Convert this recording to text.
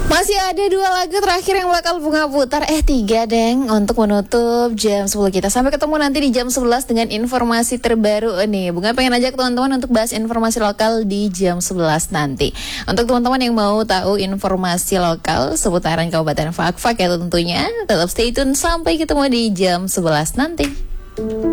Masih ada 2 lagu terakhir yang bakal Bunga putar. 3 deng untuk menutup jam 10 kita. Sampai ketemu nanti di jam 11 dengan informasi terbaru nih. Bunga pengen ajak teman-teman untuk bahas informasi lokal di jam 11 nanti. Untuk teman-teman yang mau tahu informasi lokal seputaran Kabupaten Fakfak ya tentunya, tetap stay tune sampai ketemu di jam 11 nanti.